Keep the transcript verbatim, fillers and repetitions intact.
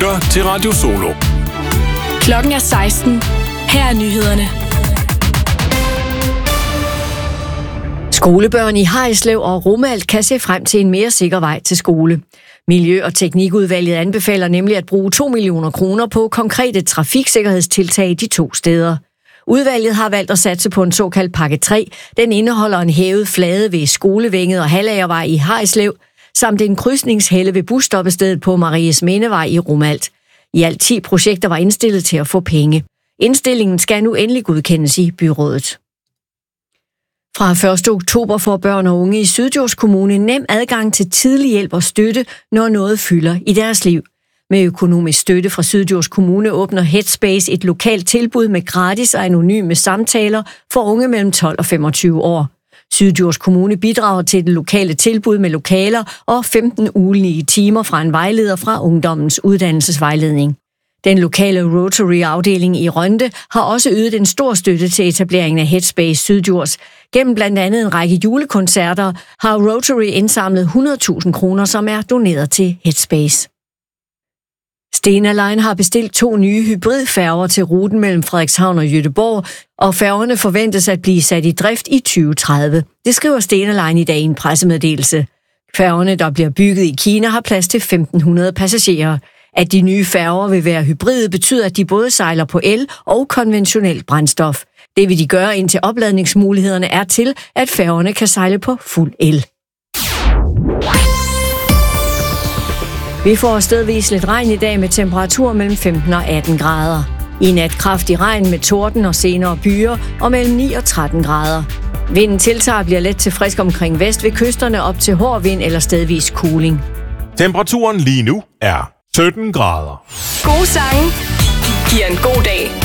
lytter til Radio Solo. Klokken er seksten. Her er nyhederne. Skolebørn i Harreslev og Romalt kan se frem til en mere sikker vej til skole. Miljø- og Teknikudvalget anbefaler nemlig at bruge to millioner kroner på konkrete trafiksikkerhedstiltag de to steder. Udvalget har valgt at satse på en såkaldt pakke tre. Den indeholder en hævet flade ved Skolevænget og Hallagervej i Harreslev, samt en krydsningshelle ved busstoppestedet på Maries Mindevej i Romalt. I alt ti projekter var indstillet til at få penge. Indstillingen skal nu endelig godkendes i byrådet. Fra første oktober får børn og unge i Syddjurs Kommune nem adgang til tidlig hjælp og støtte, når noget fylder i deres liv. Med økonomisk støtte fra Syddjurs Kommune åbner Headspace et lokalt tilbud med gratis og anonyme samtaler for unge mellem tolv og femogtyve år. Syddjurs Kommune bidrager til det lokale tilbud med lokaler og femten ugentlige timer fra en vejleder fra Ungdommens Uddannelsesvejledning. Den lokale Rotary-afdeling i Rønde har også ydet en stor støtte til etableringen af Headspace Syddjurs. Gennem blandt andet en række julekoncerter har Rotary indsamlet hundrede tusind kroner, som er doneret til Headspace. Stena Line har bestilt to nye hybridfærger til ruten mellem Frederikshavn og Gøteborg, og færgerne forventes at blive sat i drift i tyve tredive. Det skriver Stena Line i dag i en pressemeddelelse. Færgerne, der bliver bygget i Kina, har plads til femten hundrede passagerer. At de nye færger vil være hybride, betyder, at de både sejler på el og konventionelt brændstof. Det vil de gøre, indtil opladningsmulighederne er til, at færgerne kan sejle på fuld el. Vi får stedvis lidt regn i dag med temperatur mellem femten og atten grader. I nat kraftig regn med torden og senere byer og mellem ni og tretten grader. Vinden tiltager bliver let til frisk omkring vest ved kysterne op til hård vind eller stedvis kuling. Temperaturen lige nu er sytten grader. Gode sange giver en god dag.